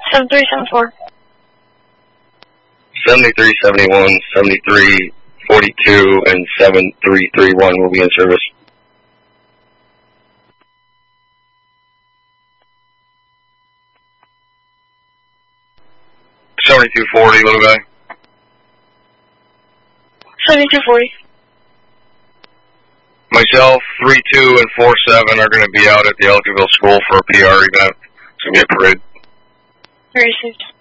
7374. 73, 71, 73, 42, and 7331 will be in service. 7240, little guy. 7240. Myself, 32 and 47 are going to be out at the Elgin School for a PR event. It's going to be a parade. Very safe.